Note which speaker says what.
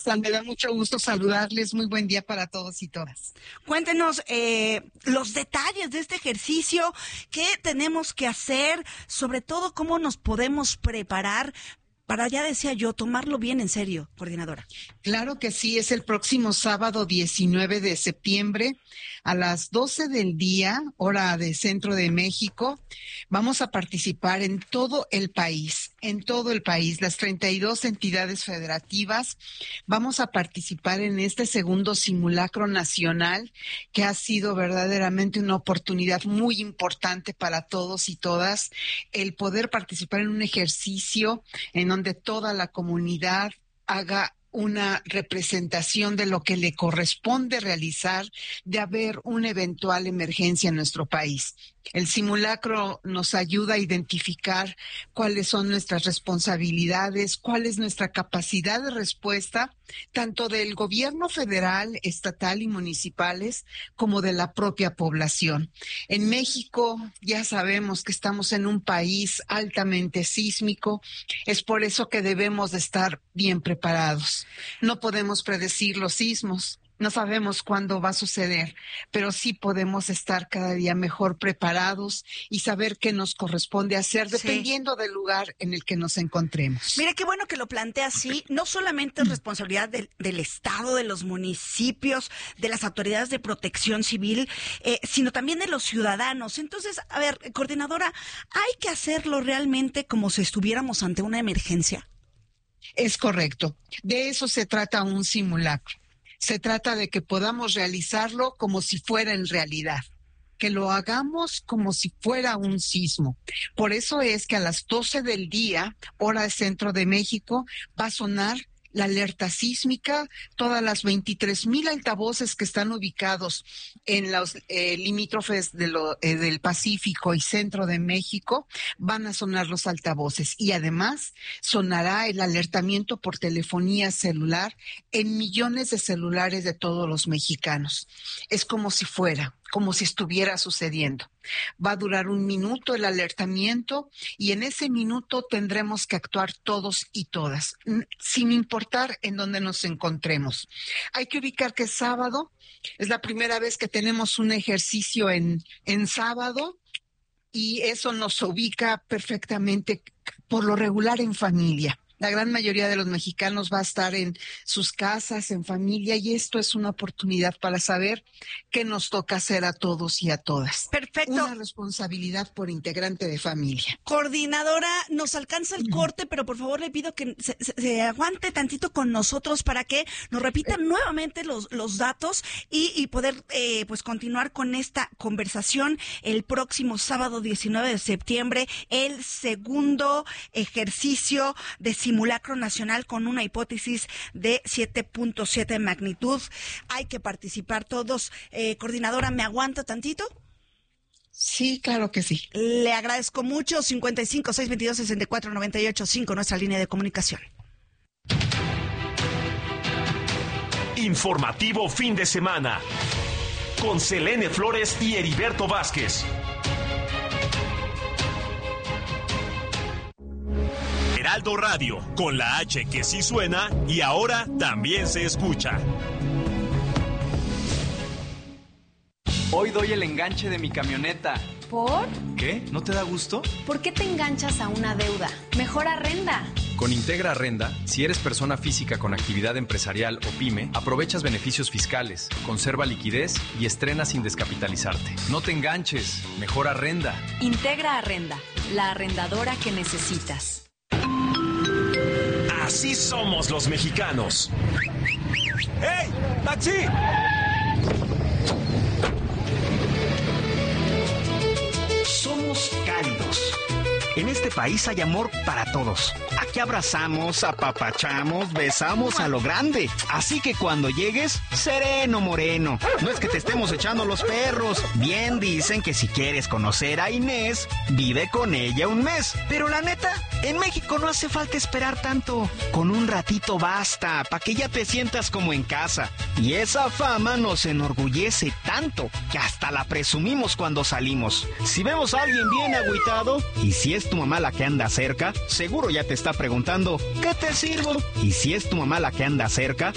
Speaker 1: Me da mucho gusto saludarles. Muy buen día para todos y todas.
Speaker 2: Cuéntenos los detalles de este ejercicio, qué tenemos que hacer, sobre todo cómo nos podemos preparar para, ya decía yo, tomarlo bien en serio, coordinadora.
Speaker 1: Claro que sí, es el próximo sábado 19 de septiembre a las 12 del día, hora de Centro de México. Vamos a participar en todo el país, las 32 entidades federativas. Vamos a participar en este segundo simulacro nacional que ha sido verdaderamente una oportunidad muy importante para todos y todas, el poder participar en un ejercicio en donde toda la comunidad haga una representación de lo que le corresponde realizar de haber una eventual emergencia en nuestro país. El simulacro nos ayuda a identificar cuáles son nuestras responsabilidades, cuál es nuestra capacidad de respuesta, tanto del gobierno federal, estatal y municipales, como de la propia población. En México ya sabemos que estamos en un país altamente sísmico, es por eso que debemos de estar bien preparados. No podemos predecir los sismos. No sabemos cuándo va a suceder, pero sí podemos estar cada día mejor preparados y saber qué nos corresponde hacer dependiendo del lugar en el que nos encontremos.
Speaker 2: Mire, qué bueno que lo plantea así. No solamente es responsabilidad del Estado, de los municipios, de las autoridades de protección civil, sino también de los ciudadanos. Entonces, a ver, coordinadora, ¿hay que hacerlo realmente como si estuviéramos ante una emergencia?
Speaker 1: Es correcto. De eso se trata un simulacro. Se trata de que podamos realizarlo como si fuera en realidad, que lo hagamos como si fuera un sismo. Por eso es que a las 12 del día, hora de Centro de México, va a sonar la alerta sísmica. Todas las 23,000 altavoces que están ubicados en los limítrofes del Pacífico y Centro de México van a sonar los altavoces, y además sonará el alertamiento por telefonía celular en millones de celulares de todos los mexicanos. Es como si estuviera sucediendo. Va a durar 1 minuto el alertamiento, y en ese minuto tendremos que actuar todos y todas, sin importar en dónde nos encontremos. Hay que ubicar que sábado es la primera vez que tenemos un ejercicio en sábado, y eso nos ubica perfectamente, por lo regular, en familia. La gran mayoría de los mexicanos va a estar en sus casas, en familia, y esto es una oportunidad para saber qué nos toca hacer a todos y a todas.
Speaker 2: Perfecto.
Speaker 1: Una responsabilidad por integrante de familia.
Speaker 2: Coordinadora, nos alcanza el corte, pero por favor le pido que se aguante tantito con nosotros para que nos repitan nuevamente los datos y poder pues continuar con esta conversación el próximo sábado 19 de septiembre, el segundo ejercicio de simulacro nacional con una hipótesis de 7.7 de magnitud. Hay que participar todos. Coordinadora, ¿me aguanta tantito?
Speaker 1: Sí, claro que sí.
Speaker 2: Le agradezco mucho. 55-622-6498-5, nuestra línea de comunicación.
Speaker 3: Informativo fin de semana con Selene Flores y Heriberto Vázquez. Heraldo Radio, con la H que sí suena y ahora también se escucha.
Speaker 4: Hoy doy el enganche de mi camioneta.
Speaker 5: ¿Por?
Speaker 4: ¿Qué? ¿No te da gusto?
Speaker 5: ¿Por qué te enganchas a una deuda? Mejor arrenda.
Speaker 4: Con Integra Arrenda, si eres persona física con actividad empresarial o pyme, aprovechas beneficios fiscales, conserva liquidez y estrena sin descapitalizarte. No te enganches, mejor arrenda.
Speaker 5: Integra Arrenda, la arrendadora que necesitas.
Speaker 3: Así somos los mexicanos. ¡Hey! ¡Taxi!
Speaker 6: Somos cálidos. En este país hay amor para todos. Aquí abrazamos, apapachamos, besamos a lo grande. Así que cuando llegues, sereno moreno. No es que te estemos echando los perros. Bien dicen que si quieres conocer a Inés, vive con ella un mes. Pero la neta, en México no hace falta esperar tanto. Con un ratito basta, para que ya te sientas como en casa. Y esa fama nos enorgullece tanto que hasta la presumimos cuando salimos. Si vemos a alguien bien agüitado, y si es tu mamá la que anda cerca, seguro ya te está preguntando, ¿qué te sirvo? Y si es tu mamá la que anda cerca,